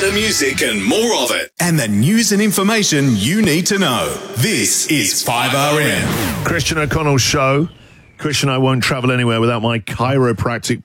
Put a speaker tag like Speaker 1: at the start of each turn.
Speaker 1: better music and more of it.
Speaker 2: And the news and information you need to know. This is 5RM.
Speaker 3: Christian O'Connell's show. Christian, I won't travel anywhere without my chiropractic